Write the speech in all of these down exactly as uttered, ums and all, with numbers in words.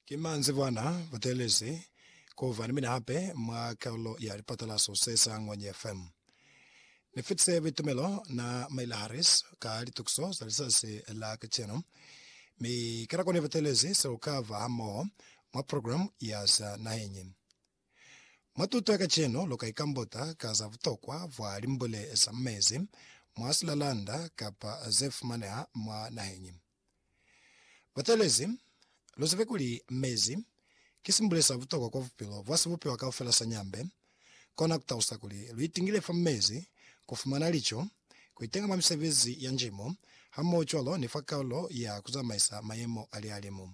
Kimanzi bwana vatelezi kova nimina hape mwa kaulo ya ripata la sosesa ngwenye F M. Nifitse vitumelo na Maila Harris ka litukso salisasi la kacheno. Mi karakoni vatelezi sarukava hamo mwa program ya za nahenye. Matuto ya kacheno loka ikambota kaza vutokwa vwa limbole za mezi mwa silalanda kapa zef maneha mwa nahenye. Vatelezi losevekuli mezi kisimbulesa vutokwa kwa vupilo vwasi vupi wakaufela sanyambe kona kutausa kuli luitingile fa mezi kufumana licho kuitenga mamisevezi ya njimo hamo cholo ni fakaulo ya kuzamaisa mayemo ali alimu.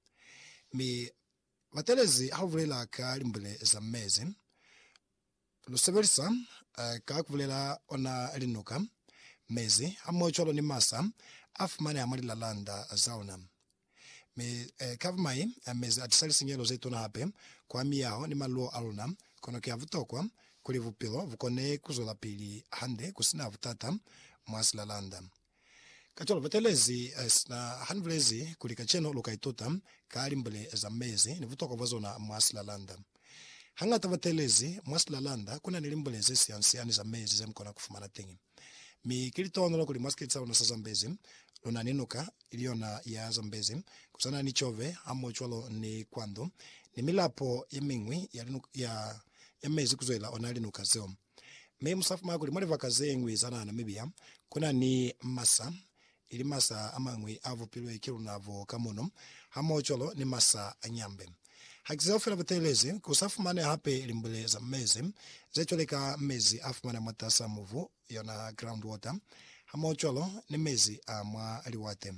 Mi vatelezi havulela ka limbule za mezi losevelisa uh, ka kuvulela ona linuka mezi hamo cholo ni masa afumane amali lalanda zauna. Me eh, kavmai mezi atisali singelo zetu na hape kwa miyao ni maluo aluna kono kia vutokwa kuli vupilo vukone kuzola pili hande kusina vutata mwasi lalanda. Kacholo vatelezi eh, na hanvlezi kuli kacheno lukaituta kaali mbele za mezi ni vutokwa vazona mwasi lalanda. Hangata vatelezi mwasi lalanda kuna nilimbelezi siyansiani za mezi zemkona kufumana tingi. Mi kilitono kuli mwasi kitsa unasasa mbezi luna ninuka iliona ya zambezi kusana ni chove hamo chwalo ni kwando ni milapo ya mingwi ya, ya, ya mezi kuzoela ona linuka zeo. Me musafu makuli mwale vakaze ngwi zana na mibia kuna ni masa ili masa ama ngwi avu pilwe kilu na avo kamono hamo chwalo ni masa anyambe. Hakizeo fila vatelezi kusafu mane hape ilimbele za mezi zecholeka mezi afu mane matasa muvu yona groundwater hamo cholo ni mezi amwa aliwate.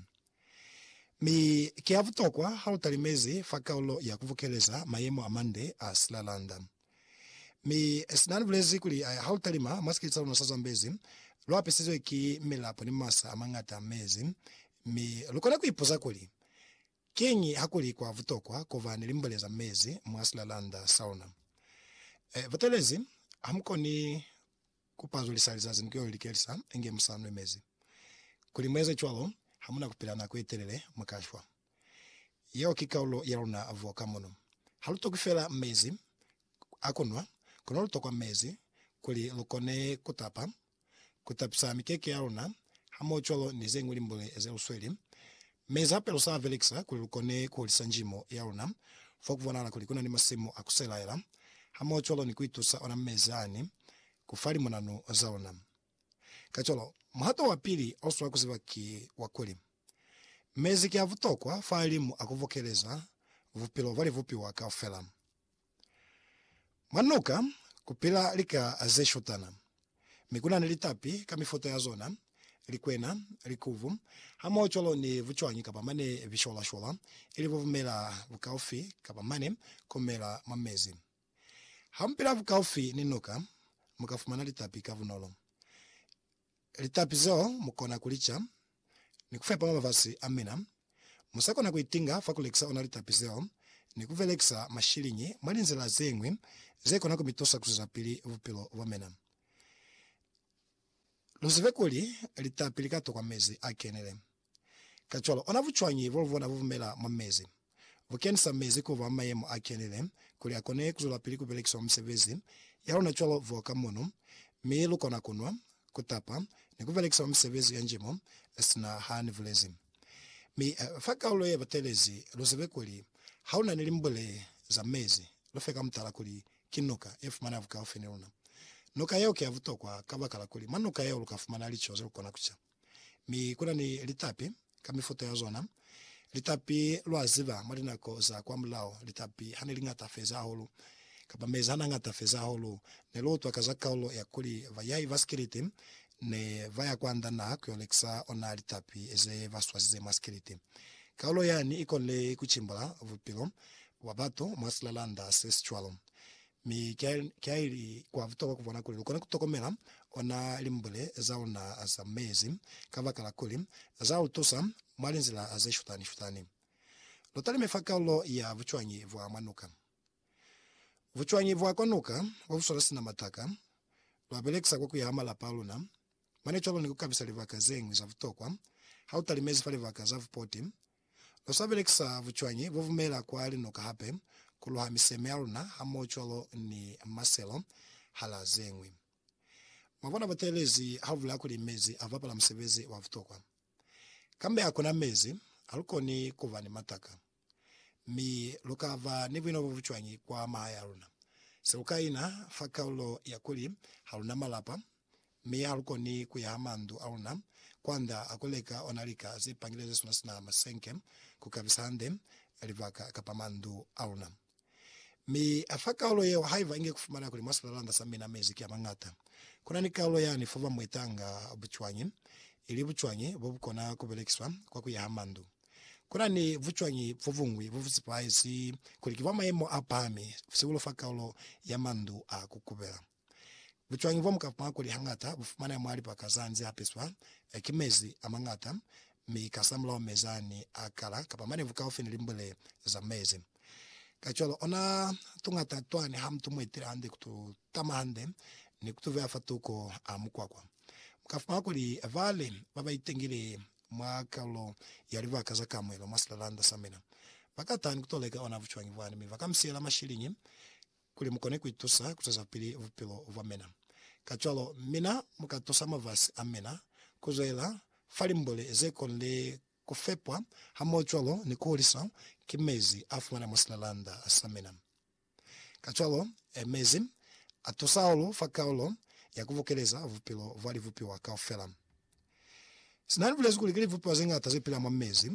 Mi kia vutokwa hautali mezi fakaulo ya kuvukeleza mayemo amande asilalanda. Mi esinani vlezi kuli hautali ma maskitsa unasaza mbezi lua pesizo iki milapo ni masa amangata mezi. Mi lukona kuipoza kuli kenyi hakuli kwa vutokwa kova nilimbeleza mezi mwasilalanda sauna. E, vatelezi hamko ni kupazo lisalizazi nikyo ilikelisa enge msanu mezi. Kuli mweze chwalo hamuna kupilana kuetelele makashwa. Yao kikaulo yaruna avoka mono. Haluto kufela mezi akonwa kuna luto kwa mezi kuli lukone kutapa kutapisa mikeke yaruna hamo chwalo nizengu limbole eze usweli. Mezi hape lusa veliksa kuli lukone kulisa njimo yaruna fokuvonala kuli kuna ni masimu akusela yala hamo chwalo ni kuitusa ona mezi ani kufali mwananu zaona. Kacholo, mhato wapili oswa kuziva ki wakuli. Mezi kia vutokwa failimu akuvokeleza vupilo vali vupi waka ufela. Manuka kupila lika azeshotana. Mikuna nilitapi kamifoto ya zona, likwena, likuvu. Hama ocholo ni vuchwanyi kapa mane vishola shola. Ili vuvumela vukaufi kapa mane kumela mamezi. Hampila vukaufi ninuka mukafumana litapi kavunolo. Litapi zao mukona kulicha ni kufepa mavasi amina. Musako na kuitinga fakuleksa ona litapi zao ni kuveleksa mashilinyi malinzela zengwi zeko na kumitosa kuzapili vupilo vomena. Luzivekuli litapi likato kwa mezi akenele. Kacholo ona vuchwanyi volvo na vuvumela mamezi. Vukenisa mezi kuva mayemo akenele kuli akone kuzulapili kuveleksa msevezi yaro na cholo voka mono mi lukona kunwa kutapa ni kuveleksa msevezi ya njimo esina hani vulezi. Mi uh, faka ulo ya vatelezi luzivekuli hauna nilimbole za mezi lufeka mtala kuli kinuka efu mana vuka ufeniruna. Nuka yao kia vutokwa kavakala kuli manuka yao lukafumana alichoze lukona kucha. Mi kuna ni litapi kamifoto ya zona. Litapi luaziva marinako za kwa mlao litapi hanilingata feza holu kapa mezi hanangata feza holu ne lotu akazaka holo ya kuli vayai vaskiriti ne vaya kwanda na kuoleksa ona litapi eze vaswazize maskiriti. Kaulo yani ikole kuchimbala vupilo wabato mwasilalanda sestualo. Mi kiairi kwa vutoko kuvona kuli lukone kutokomela ona limbule zauna za mezi kavakala kuli za utosa malinzila aze shutani shutani. Lotali mefaka ulo ya vuchwanyi vwa manuka. Vuchwanyi vwa konuka wavusolasi na mataka lwabeleksa kwa kuyama la paluna mane cholo ni kukabisa livaka zengwi za vutokwa hautali mezi pale vaka za vupoti osabelekisa vuchwanyi vovumela kwali nokahape kuluha miseme aluna hamocholo ni maselo hala zengwi. Mavona batelezi havula kuli mezi avapala msevezi wa vutokwa. Kambe akuna mezi alukoni kuvani mataka. Mi lukava nivino vuchwanyi kwa mahaya aluna. Selukaina fakaulo ya kuli haluna malapa. Mi halukoni kuyahamandu aluna. Kwanda akuleka onalika zipangileze sunasina masenke kukavisande alivaka kapamandu aluna. Mi afakaulo yeo haiva inge kufumana kuli masalalanda samina mezi kia mangata. Kuna ni kaulo yani fova mwetanga buchwanyi. Ili buchwanyi vovukona kubelekiswa kwa kuyahamandu. Kuna ni vuchwanyi vovungwi vovusipaisi kulikivama emo apami siulo fakaulo ya mandu a kukubela. Buchwanyi vomu kapama kuli hangata bufumana ya mwali pa kazanzi hapiswa ekimezi amangata mi kasamla mezani akala kapamane vukao fini limbole za mezi. Kacholo ona tungata tuani hamtu mwetiri hande kutu tamahande ni kutuvea fatuko amukwakwa. Mkafuma kuli vale baba itengile mwakalo yaliva kaza kamwelo masalalanda samina. Vakata ni kutoleka ona vuchwanyi vwani mi vakamsiela mashilinyi kuli mkone kuitusa kutaza pili vupilo vwamena. Kacholo mina mkatosa mavasi amena kuzoela falimbole zekonle kufepwa hamocholo ni kuhulisa kimezi afumana masalalanda asamina. Kacholo emezi atosaolo fakaulo ya kuvokeleza vupilo vali vupiwa kaofela. Sinani vile zikulikili vupiwa zinga atazipila mwamezi.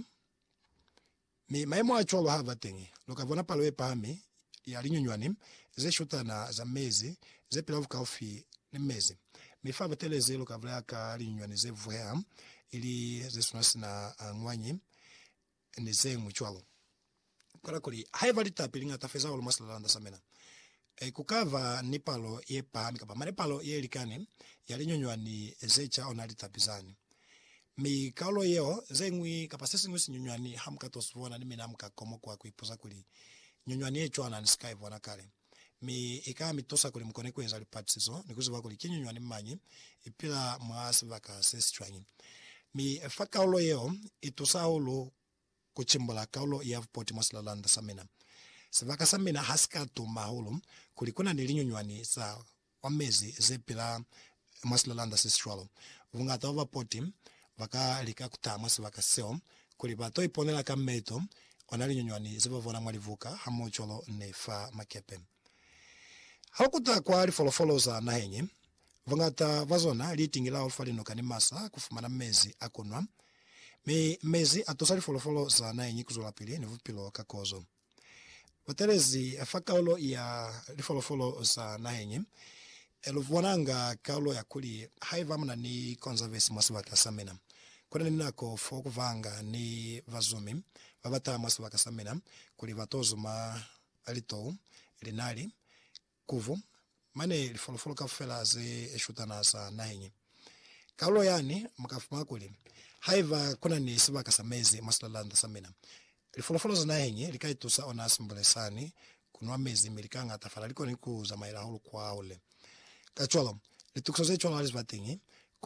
Mi maemo acholo hava tengi. Loka vona palo epa hami ya linyunyuani ze shuta na za mezi ze pila vukaofi ni mezi. Mi fava teleze loka vile haka linyunyuani ze vuhea ili ze sunasi na ngwanyi ni ze mwichwalo. Kwa kuli haiva litapi linga tafeza walo masalalanda samena. E kukava nipalo ye pahami kapa manipalo ye likani yalinyonywa ni zecha onalitapizani. Mi kaulo yeo zengwi kapasesi ngwisi nyonywani hamka tosvona ni mina hamka komo kwa kuipuza kuli nyonywani ye chwana ni sky vona kale. Mi ika mitosa kuli mkone kwenza lipatizo nikuzi wakuli kinyonywani mmanyi ipila mwasi vaka sestranyi. Mi fa kaulo yeo itusa ulu kuchimbola kaulo ya vupoti masalalanda samina. Sevaka samina haska tu mahulu kulikuna nilinyonywani sa wamezi zepila masalalanda sestralo. Vungata ova poti vaka lika kutama sevaka seo kulibato iponela kameto onalinyonywani zebavona mwalivuka hamocholo nefa makepe. Hakuta kwa alifolofolo za nahenye vungata vazona litingila ulfalino kanimasa kufumana mezi akunwa. Me mezi atosali folofolo za nahenye kuzola pili ni vupilo kakozo. Watelezi afakaulo ya lifolofolo za nahenye eluvwananga kaulo ya kuli haivamuna ni conservation masivaka samina. Kuna ninako foku vanga ni vazumi vavata masivaka samina kuli vatozo ma alitou linali kuvu mane lifolofolo kafela ze eshutana za nahenye. Kaulo yani makafuma kuli haiva kuna ni sivaka samezi masalalanda samina. Lifolofolo za nahenye likaitusa ona simbolesani kunwa mezi milikanga tafala liko niku za maila hulu kwa ule. Kacholo, lituksoze cholo alis vatingi,